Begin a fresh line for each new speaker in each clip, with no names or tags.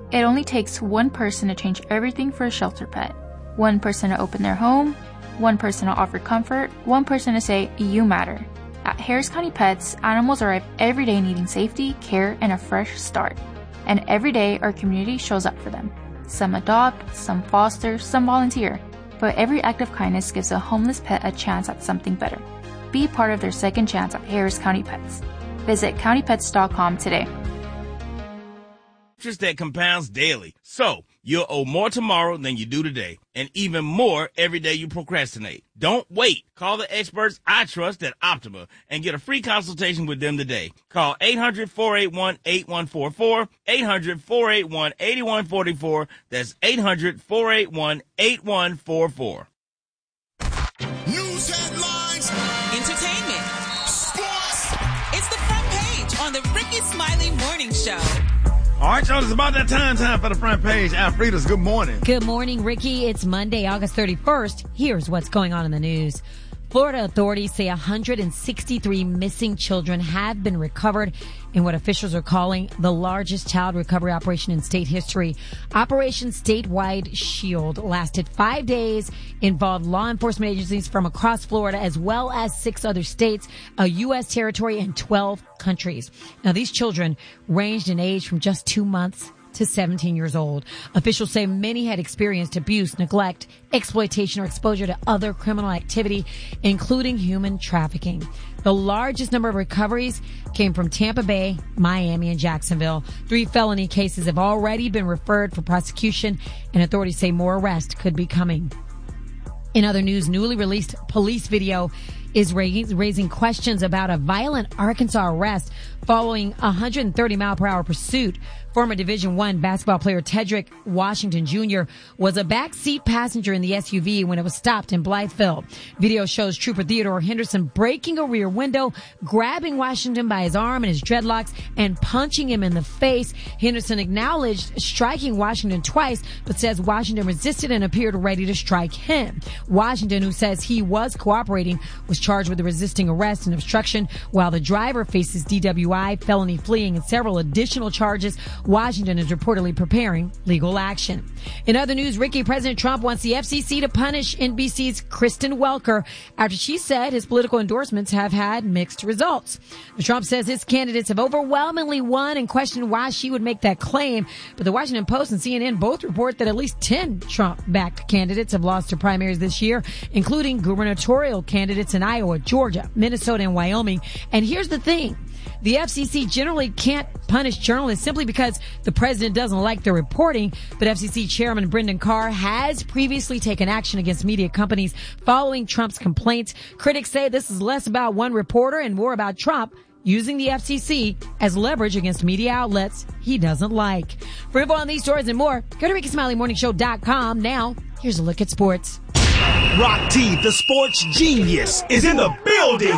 It only takes one person to change everything for a shelter pet. One person to open their home, one person to offer comfort, one person to say, "You matter." At Harris County Pets, animals arrive every day needing safety, care, and a fresh start. And every day, our community shows up for them. Some adopt, some foster, some volunteer. But every act of kindness gives a homeless pet a chance at something better. Be part of their second chance at Harris County Pets. Visit countypets.com today.
Interest that compounds daily. So, you'll owe more tomorrow than you do today, and even more every day you procrastinate. Don't wait. Call the experts I trust at Optima and get a free consultation with them today. Call 800-481-8144, 800-481-8144. That's 800-481-8144.
News headlines,
entertainment, sports. It's the front page on the Ricky Smiley Morning Show.
All right, y'all, it's about that time for the front page. Alfreda's, good morning.
Good morning, Ricky. It's Monday, August 31st. Here's what's going on in the news. Florida authorities say 163 missing children have been recovered in what officials are calling the largest child recovery operation in state history. Operation Statewide Shield lasted 5 days, involved law enforcement agencies from across Florida as well as 6 other states, a U.S. territory, and 12 countries. Now, these children ranged in age from just 2 months to 17 years old. Officials say many had experienced abuse, neglect, exploitation, or exposure to other criminal activity, including human trafficking. The largest number of recoveries came from Tampa Bay, Miami, and Jacksonville. 3 felony cases have already been referred for prosecution, and authorities say more arrests could be coming. In other news, newly released police video is raising questions about a violent Arkansas arrest following a 130-mile-per-hour pursuit. Former Division I basketball player Tedrick Washington Jr. was a backseat passenger in the SUV when it was stopped in Blytheville. Video shows Trooper Theodore Henderson breaking a rear window, grabbing Washington by his arm and his dreadlocks, and punching him in the face. Henderson acknowledged striking Washington twice, but says Washington resisted and appeared ready to strike him. Washington, who says he was cooperating, was charged with resisting arrest and obstruction, while the driver faces DWI, felony fleeing, and several additional charges. Washington is reportedly preparing legal action. In other news, Ricky, President Trump wants the FCC to punish NBC's Kristen Welker after she said his political endorsements have had mixed results. Trump says his candidates have overwhelmingly won and questioned why she would make that claim. But the Washington Post and CNN both report that at least 10 Trump-backed candidates have lost their primaries this year, including gubernatorial candidates in Iowa, Georgia, Minnesota, and Wyoming. And here's the thing. The FCC generally can't punish journalists simply because the president doesn't like their reporting, but FCC Chairman Brendan Carr has previously taken action against media companies following Trump's complaints. Critics say this is less about one reporter and more about Trump using the FCC as leverage against media outlets he doesn't like. For info on these stories and more, go to RickySmileyMorningShow.com. Now, here's a look at sports.
Rock T, the sports genius, is in the building.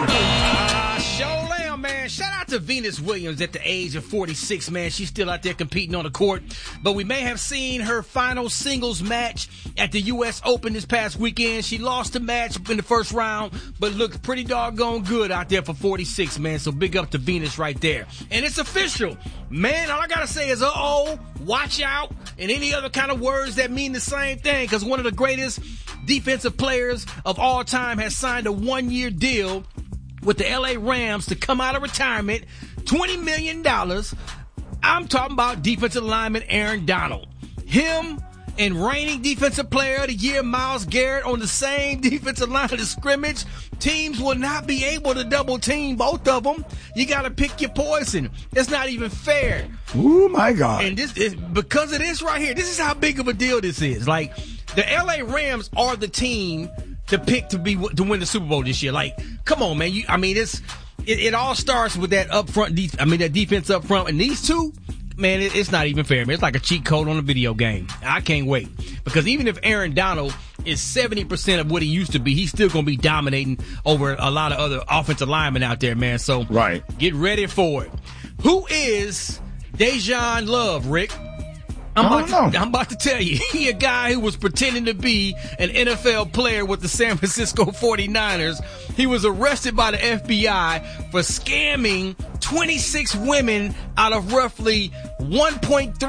Man, shout out to Venus Williams at the age of 46, man. She's still out there competing on the court. But we may have seen her final singles match at the U.S. Open this past weekend. She lost the match in the first round, but looked pretty doggone good out there for 46, man. So big up to Venus right there. And it's official. Man, all I got to say is, watch out, and any other kind of words that mean the same thing, because one of the greatest defensive players of all time has signed a 1-year deal with the LA Rams to come out of retirement, $20 million. I'm talking about defensive lineman Aaron Donald. Him and reigning defensive player of the year Myles Garrett on the same defensive line of scrimmage. Teams will not be able to double team both of them. You got to pick your poison. It's not even fair.
Oh my God.
And this is because of this right here. This is how big of a deal this is. Like, the LA Rams are the team to pick to win the Super Bowl this year. Like, come on, man. It all starts with that that defense up front. And these two, man, it's not even fair, man. It's like a cheat code on a video game. I can't wait. Because even if Aaron Donald is 70% of what he used to be, he's still going to be dominating over a lot of other offensive linemen out there, man. So
right. Get
ready for it. Who is Dejan Love, Rick? I'm about to tell you. He a guy who was pretending to be an NFL player with the San Francisco 49ers. He was arrested by the FBI for scamming 26 women out of roughly $1.3